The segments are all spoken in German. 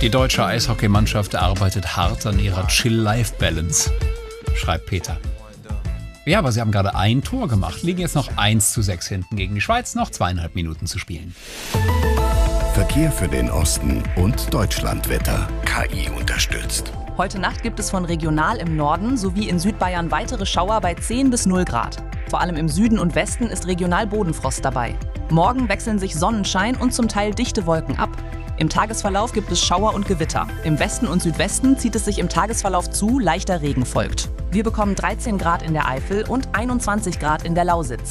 Die deutsche Eishockeymannschaft arbeitet hart an ihrer Chill-Life-Balance, schreibt Peter. Ja, aber sie haben gerade ein Tor gemacht, liegen jetzt noch 1:6 hinten gegen die Schweiz, noch 2,5 Minuten zu spielen. Verkehr für den Osten und Deutschlandwetter. KI unterstützt. Heute Nacht gibt es von regional im Norden sowie in Südbayern weitere Schauer bei 10 bis 0 Grad. Vor allem im Süden und Westen ist regional Bodenfrost dabei. Morgen wechseln sich Sonnenschein und zum Teil dichte Wolken ab. Im Tagesverlauf gibt es Schauer und Gewitter. Im Westen und Südwesten zieht es sich im Tagesverlauf zu, leichter Regen folgt. Wir bekommen 13 Grad in der Eifel und 21 Grad in der Lausitz.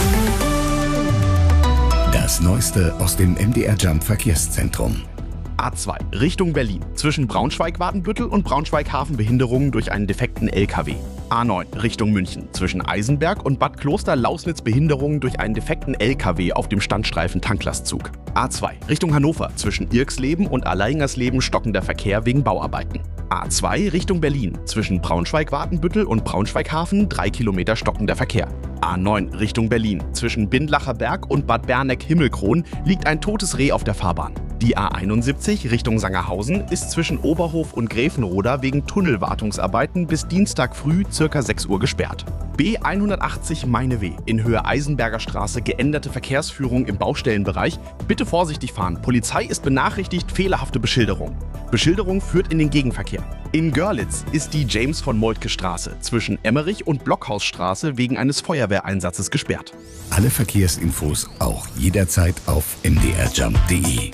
Das Neueste aus dem MDR Jump Verkehrszentrum. A2 Richtung Berlin. Zwischen Braunschweig-Wadenbüttel und Braunschweig-Hafen Behinderungen durch einen defekten LKW. A9 Richtung München. Zwischen Eisenberg und Bad Kloster-Lausnitz Behinderungen durch einen defekten LKW auf dem Standstreifen Tanklastzug. A2 Richtung Hannover. Zwischen Irksleben und Alleingersleben stockender Verkehr wegen Bauarbeiten. A2 Richtung Berlin. Zwischen Braunschweig-Wadenbüttel und Braunschweig-Hafen 3 Kilometer stockender Verkehr. A9 Richtung Berlin. Zwischen Bindlacher Berg und Bad Berneck-Himmelkron liegt ein totes Reh auf der Fahrbahn. Die A71 Richtung Sangerhausen ist zwischen Oberhof und Gräfenroda wegen Tunnelwartungsarbeiten bis Dienstag früh ca. 6 Uhr gesperrt. B180 Meineweh in Höhe Eisenberger Straße geänderte Verkehrsführung im Baustellenbereich. Bitte vorsichtig fahren. Polizei ist benachrichtigt, fehlerhafte Beschilderung. Beschilderung führt in den Gegenverkehr. In Görlitz ist die James-von-Moltke-Straße zwischen Emmerich und Blockhausstraße wegen eines Feuerwehreinsatzes gesperrt. Alle Verkehrsinfos auch jederzeit auf mdrjump.de.